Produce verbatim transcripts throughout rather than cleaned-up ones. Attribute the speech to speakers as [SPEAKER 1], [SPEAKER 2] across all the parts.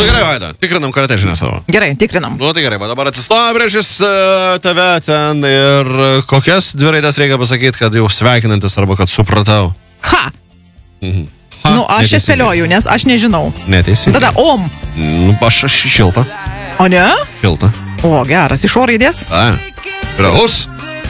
[SPEAKER 1] Nu gerai, Vaida, tikrinam karate žinią savo.
[SPEAKER 2] Gerai, tikrinam.
[SPEAKER 1] Nu tai gerai, bet dabar atsistoja priešis uh, tave ten ir kokias dvi raidės reikia pasakyti, kad jau sveikinantis arba kad supratau.
[SPEAKER 2] Ha.
[SPEAKER 1] Mhm. Ha,
[SPEAKER 2] Nu, aš čia spėlioju, nes aš nežinau.
[SPEAKER 1] Neteisingai.
[SPEAKER 2] Tada om.
[SPEAKER 1] Nu, aš, aš šilta.
[SPEAKER 2] O ne?
[SPEAKER 1] Šilta.
[SPEAKER 2] O, geras, iš O raidės?
[SPEAKER 1] A, yra os.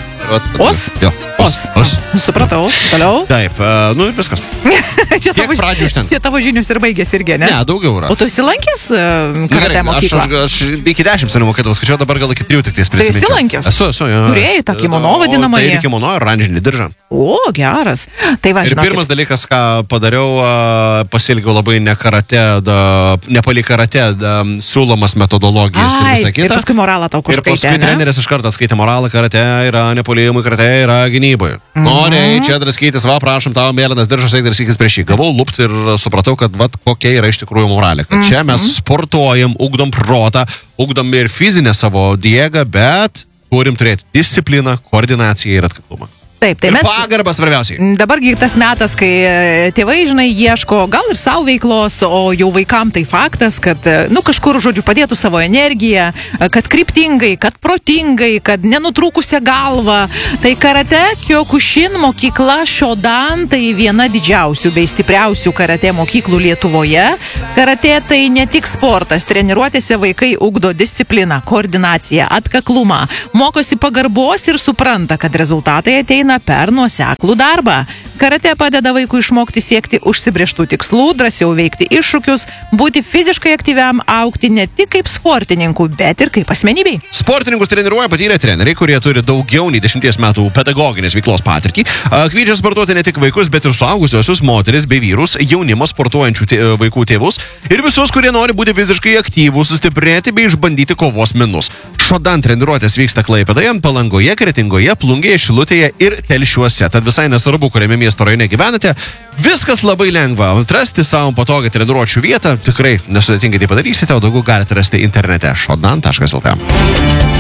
[SPEAKER 2] Os?
[SPEAKER 1] Jo, os.
[SPEAKER 2] Os. Supratau, toliau.
[SPEAKER 1] Taip, uh, nu ir viskas.
[SPEAKER 2] Čia
[SPEAKER 1] Kiek pradžių užtenka?
[SPEAKER 2] Čia tavo žinios ir baigėsi irgi, ne?
[SPEAKER 1] Ne, daugiau yra.
[SPEAKER 2] O tu esi lankęs uh,
[SPEAKER 1] Nu,
[SPEAKER 2] karate
[SPEAKER 1] gerai, aš,
[SPEAKER 2] mokyklą?
[SPEAKER 1] aš, aš iki dešimt seniau mokėdavau, skaičiau dabar gal iki trijų tik tais prisiminčiau.
[SPEAKER 2] esi lankęs?
[SPEAKER 1] Esu, esu, jo.
[SPEAKER 2] Turėjai tą kimono vadinamąjį?
[SPEAKER 1] Tai kimono, oranžinį diržą.
[SPEAKER 2] O, geras. Tai va,
[SPEAKER 1] Ir
[SPEAKER 2] žinokit.
[SPEAKER 1] pirmas dalykas, ką padariau, pasielgiau labai ne karate, da, nepalik karate, da, siūlomas metodologijas ir
[SPEAKER 2] Ai,
[SPEAKER 1] visą
[SPEAKER 2] ir
[SPEAKER 1] kitą.
[SPEAKER 2] paskui moralą tau kur
[SPEAKER 1] Ir
[SPEAKER 2] skaitė,
[SPEAKER 1] paskui
[SPEAKER 2] ne?
[SPEAKER 1] treneris iš karto skaitė moralą, karate yra nepuolimui, karate yra gynybai.
[SPEAKER 2] Mhm.
[SPEAKER 1] Noriai, čia draskytis, va, prašom, tavo mėlynas diržas, eik draskykis prieš jį. Gavau lupt ir supratau, kad vat, kokia yra iš tikrųjų moralė. Kad čia mes sportuojam, ugdom protą, ugdom ir fizinę savo jėgą, bet turim turėti discipliną, koordinaciją ir atkaklumą.
[SPEAKER 2] Taip, tai
[SPEAKER 1] Ir
[SPEAKER 2] mes...
[SPEAKER 1] pagarbą svarbiausiai.
[SPEAKER 2] Dabargi tas metas, kai e, tėvai, žinai, ieško gal ir savo veiklos, o jau vaikam tai faktas, kad, e, nu, kažkur, žodžiu, padėtų savo energiją, e, kad kryptingai, kad protingai, kad nenutrūkusią galvą. Tai karate Kyokushin mokykla Shodan tai viena didžiausių bei stipriausių karate mokyklų Lietuvoje. Karate tai ne tik sportas, treniruotėse vaikai ugdo discipliną, koordinaciją, atkaklumą, mokosi pagarbos ir supranta, kad rezultatai ateina per nuoseklų darbą. Karate padeda vaikui išmokti siekti užsibrėžtų tikslų, drąsiau veikti iššūkius, būti fiziškai aktyviam, augti ne tik kaip sportininkų, bet ir kaip asmenybei.
[SPEAKER 1] Sportininkus treniruoja patyrę treneriai, kurie turi daugiau nei dešimties metų pedagoginės veiklos patirtį. Kviečia sportuoti ne tik vaikus, bet ir suaugusiosius, moteris bei vyrus, jaunimo sportuojančių tė, vaikų tėvus ir visus, kurie nori būti fiziškai aktyvūs, sustiprėti bei išbandyti kovos menus. Shodan treniruotės vyksta Klaipėdoje, Palangoje, Kretingoje, Plungėje, Šilutėje ir Telšiuose. Tad visai nesvarbu, kuriame miesto rajone gyvenate, viskas labai lengva. Atrasti savo patogią treniruočių vietą tikrai nesudėtingai tai padarysite, o daugiau galite rasti internete shodan taškas lt.